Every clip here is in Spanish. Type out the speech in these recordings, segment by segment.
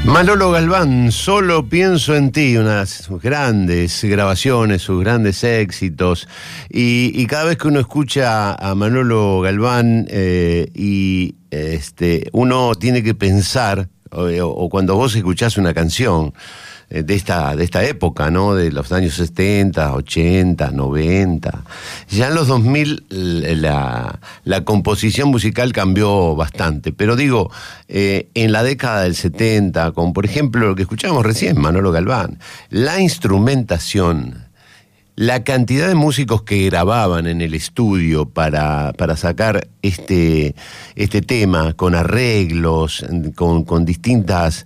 Manolo Galván, Solo pienso en ti, unas sus grandes grabaciones, sus grandes éxitos, y cada vez que uno escucha a Manolo Galván uno tiene que pensar, o cuando vos escuchás una canción de esta época, ¿no? De los años 70, 80, 90. Ya en los 2000 la composición musical cambió bastante, pero digo, en la década del 70, como por ejemplo lo que escuchábamos recién, Manolo Galván, la instrumentación, la cantidad de músicos que grababan en el estudio para sacar este tema, con arreglos, con distintas,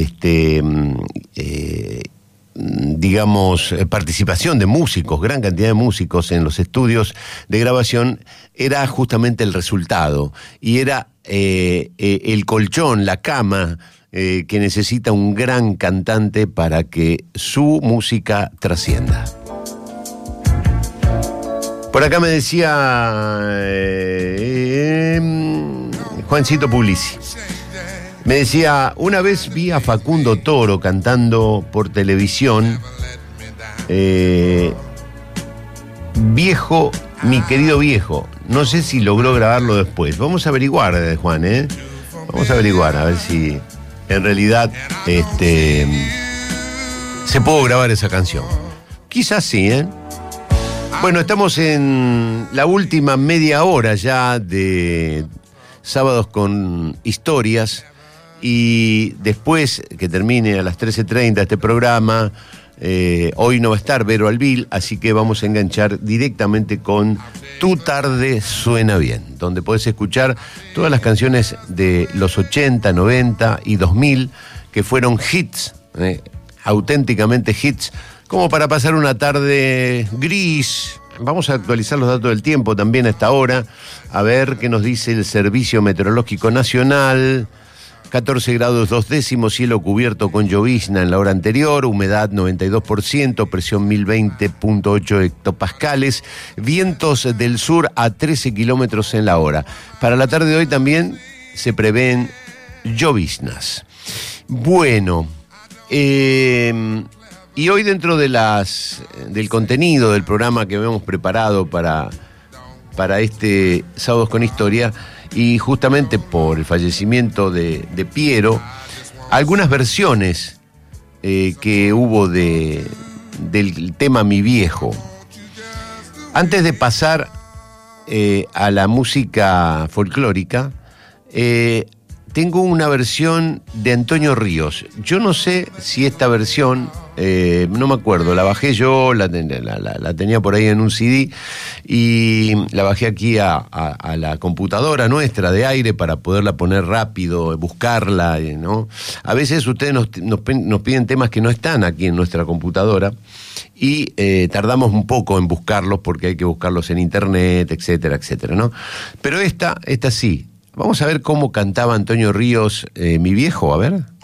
participación de músicos, gran cantidad de músicos en los estudios de grabación, era justamente el resultado. Y era el colchón, la cama, que necesita un gran cantante para que su música trascienda. Por acá me decía Juancito Puglisi. Me decía, una vez vi a Facundo Toro cantando por televisión, Viejo, mi querido viejo. No sé si logró grabarlo después. Vamos a averiguar, Juan, Vamos a averiguar, a ver si en realidad se pudo grabar esa canción. Quizás sí, Bueno, estamos en la última media hora ya de Sábados con Historias, y después que termine a las 13:30 este programa, hoy no va a estar Vero Albil, así que vamos a enganchar directamente con Tu Tarde Suena Bien, donde podés escuchar todas las canciones de los 80, 90 y 2000 que fueron hits, auténticamente hits, como para pasar una tarde gris. Vamos a actualizar los datos del tiempo también a esta hora, a ver qué nos dice el Servicio Meteorológico Nacional. 14 grados 2 décimos, cielo cubierto con llovizna en la hora anterior, humedad 92%, presión 1020.8 hectopascales, vientos del sur a 13 kilómetros en la hora. Para la tarde de hoy también se prevén lloviznas. Bueno, y hoy dentro de del contenido del programa que habíamos preparado para este Sábados con Historia, y justamente por el fallecimiento de Piero, algunas versiones que hubo del tema Mi Viejo. Antes de pasar a la música folclórica, tengo una versión de Antonio Ríos. Yo no sé si esta versión, no me acuerdo, la bajé yo, la tenía por ahí en un CD, y la bajé aquí a la computadora nuestra de aire para poderla poner rápido, buscarla, ¿no? A veces ustedes nos piden temas que no están aquí en nuestra computadora, y tardamos un poco en buscarlos porque hay que buscarlos en internet, etcétera, etcétera, ¿no? Pero esta sí. Vamos a ver cómo cantaba Antonio Ríos, Mi Viejo, a ver.